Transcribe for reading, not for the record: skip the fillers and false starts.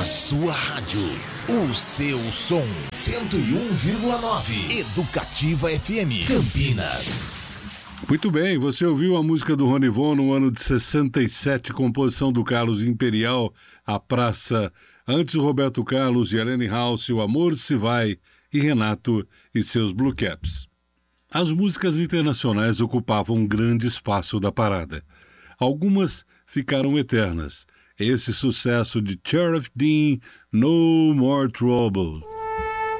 A sua rádio, o seu som, 101,9 Educativa FM Campinas. Muito bem, você ouviu a música do Ronivon no ano de 67, composição do Carlos Imperial, A Praça. Antes o Roberto Carlos e Helene House, O Amor Se Vai, e Renato e seus Blue Caps. As músicas internacionais ocupavam um grande espaço da parada. Algumas ficaram eternas. Esse sucesso de Sheriff Dean, No More Trouble.